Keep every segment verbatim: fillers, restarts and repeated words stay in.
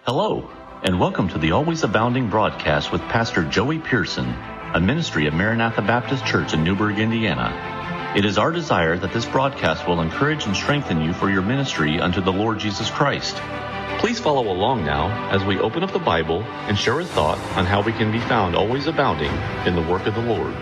Hello, and welcome to the Always Abounding broadcast with Pastor Joey Pearson, a ministry of Maranatha Baptist Church in Newburgh, Indiana. It is our desire that this broadcast will encourage and strengthen you for your ministry unto the Lord Jesus Christ. Please follow along now as we open up the Bible and share a thought on how we can be found always abounding in the work of the Lord.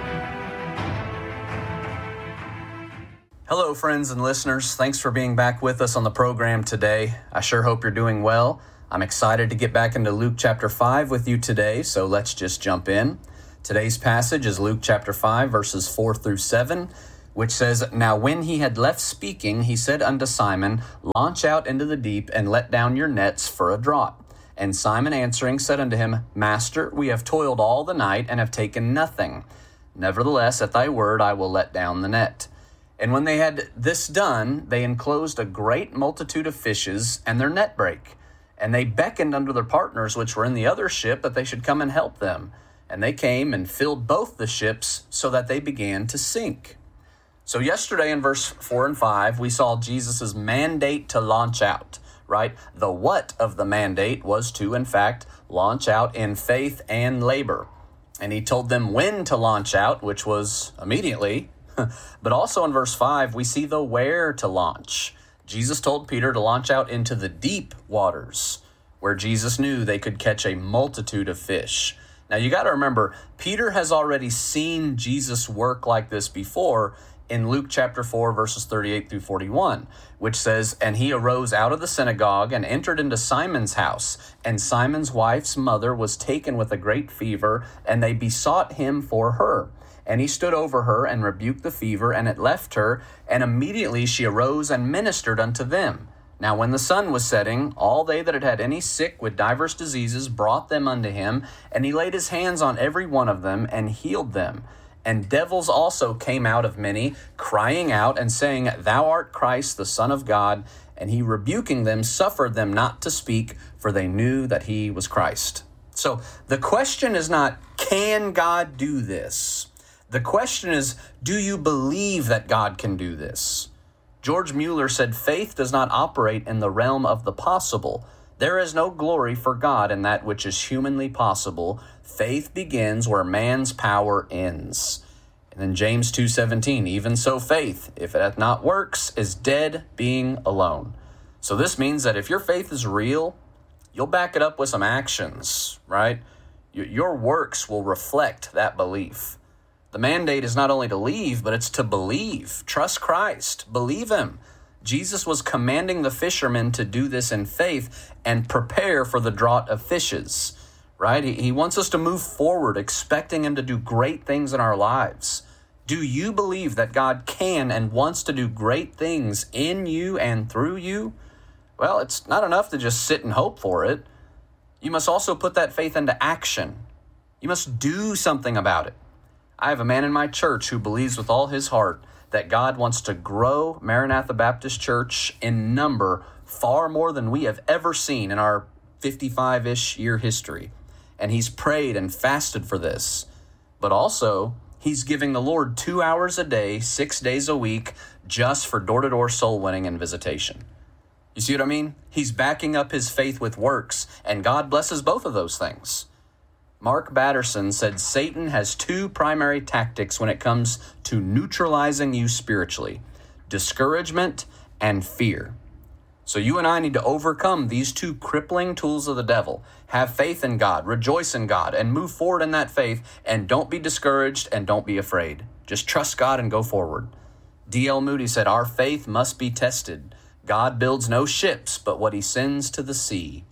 Hello, friends and listeners. Thanks for being back with us on the program today. I sure hope you're doing well. I'm excited to get back into Luke chapter five with you today, so let's just jump in. Today's passage is Luke chapter five, verses four through seven, which says, "Now when he had left speaking, he said unto Simon, Launch out into the deep, and let down your nets for a draught. And Simon answering said unto him, Master, we have toiled all the night, and have taken nothing. Nevertheless, at thy word I will let down the net. And when they had this done, they enclosed a great multitude of fishes, and their net brake. And they beckoned unto their partners which were in the other ship that they should come and help them. And they came and filled both the ships, so that they began to sink." So yesterday in verse four and five, we saw Jesus' mandate to launch out, right? The what of the mandate was to, in fact, launch out in faith and labor. And he told them when to launch out, which was immediately. But also in verse five, we see the where to launch. Jesus told Peter to launch out into the deep waters, where Jesus knew they could catch a multitude of fish. Now you got to remember, Peter has already seen Jesus work like this before in Luke chapter four, verses thirty-eight through forty-one, which says, "And he arose out of the synagogue and entered into Simon's house. And Simon's wife's mother was taken with a great fever, and they besought him for her. And he stood over her and rebuked the fever, and it left her, and immediately she arose and ministered unto them. Now when the sun was setting, all they that had had any sick with divers diseases brought them unto him, and he laid his hands on every one of them, and healed them. And devils also came out of many, crying out, and saying, Thou art Christ, the Son of God. And he rebuking them suffered them not to speak, for they knew that he was Christ." So the question is not, can God do this? The question is, do you believe that God can do this? George Mueller said, "Faith does not operate in the realm of the possible. There is no glory for God in that which is humanly possible. Faith begins where man's power ends." And then James two seventeen, "Even so faith, if it hath not works, is dead, being alone." So this means that if your faith is real, you'll back it up with some actions, right? Your works will reflect that belief. The mandate is not only to leave, but it's to believe. Trust Christ. Believe him. Jesus was commanding the fishermen to do this in faith and prepare for the draught of fishes, right? He, he wants us to move forward, expecting him to do great things in our lives. Do you believe that God can and wants to do great things in you and through you? Well, it's not enough to just sit and hope for it. You must also put that faith into action. You must do something about it. I have a man in my church who believes with all his heart that God wants to grow Maranatha Baptist Church in number far more than we have ever seen in our fifty-five-ish year history. And he's prayed and fasted for this. But also, he's giving the Lord two hours a day, six days a week, just for door-to-door soul winning and visitation. You see what I mean? He's backing up his faith with works, and God blesses both of those things. Mark Batterson said Satan has two primary tactics when it comes to neutralizing you spiritually: discouragement and fear. So you and I need to overcome these two crippling tools of the devil. Have faith in God, rejoice in God, and move forward in that faith, and don't be discouraged and don't be afraid. Just trust God and go forward. D L Moody said, "Our faith must be tested. God builds no ships, but what he sends to the sea."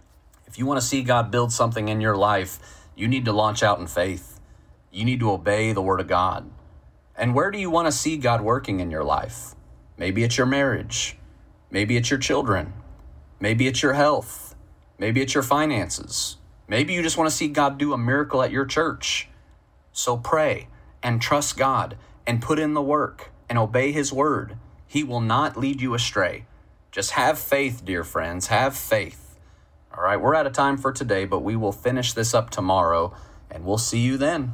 If you want to see God build something in your life, you need to launch out in faith. You need to obey the word of God. And where do you want to see God working in your life? Maybe it's your marriage. Maybe it's your children. Maybe it's your health. Maybe it's your finances. Maybe you just want to see God do a miracle at your church. So pray and trust God and put in the work and obey his word. He will not lead you astray. Just have faith, dear friends. Have faith. All right, we're out of time for today, but we will finish this up tomorrow, and we'll see you then.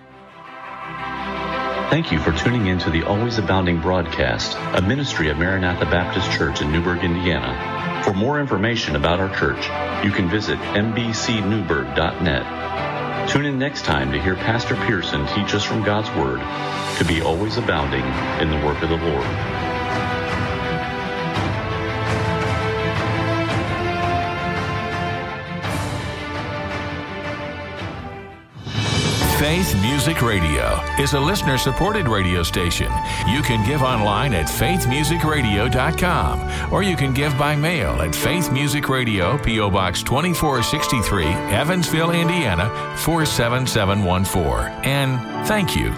Thank you for tuning in to the Always Abounding broadcast, a ministry of Maranatha Baptist Church in Newburgh, Indiana. For more information about our church, you can visit m b c newburgh dot net. Tune in next time to hear Pastor Pearson teach us from God's Word to be always abounding in the work of the Lord. Faith Music Radio is a listener-supported radio station. You can give online at faith music radio dot com, or you can give by mail at Faith Music Radio, P O. Box twenty-four sixty-three, Evansville, Indiana, four seven seven one four. And thank you.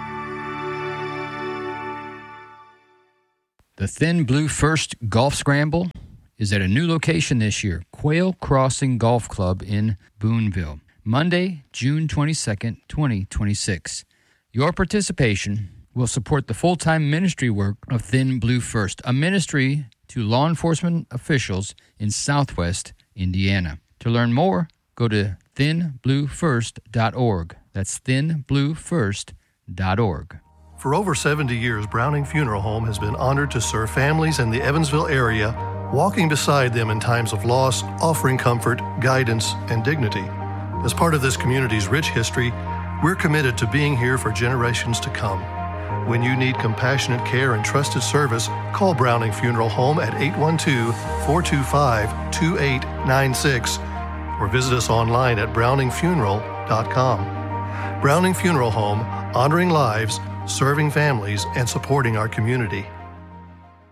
The Thin Blue First Golf Scramble is at a new location this year, Quail Crossing Golf Club in Boonville. Monday, June twenty-second, twenty twenty-six. Your participation will support the full-time ministry work of Thin Blue First, a ministry to law enforcement officials in Southwest Indiana. To learn more, go to thin blue first dot org. That's thin blue first dot org. For over seventy years, Browning Funeral Home has been honored to serve families in the Evansville area, walking beside them in times of loss, offering comfort, guidance, and dignity. As part of this community's rich history, we're committed to being here for generations to come. When you need compassionate care and trusted service, call Browning Funeral Home at eight one two, four two five, two eight nine six or visit us online at browning funeral dot com. Browning Funeral Home, honoring lives, serving families, and supporting our community.